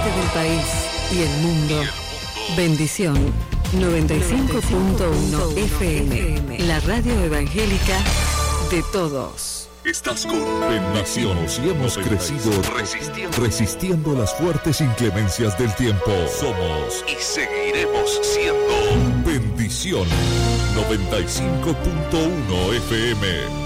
norte del país y el mundo. Bendición 95.1 FM, la radio evangélica de todos. Estás con Bendición y hemos crecido resistiendo las fuertes inclemencias del tiempo. Somos y seguiremos siendo Bendición 95.1 FM.